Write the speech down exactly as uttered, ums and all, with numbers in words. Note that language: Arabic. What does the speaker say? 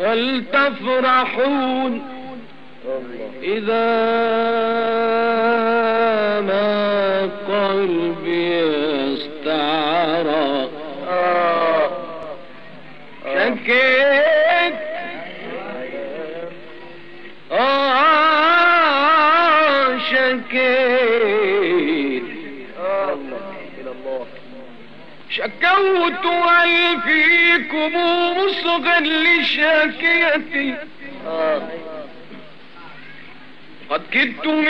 هل تفرحون إذا ما قلبي استعرى شكيت آه شكيت شكوت هل فيكم مصغى لشاكيتي قد كدت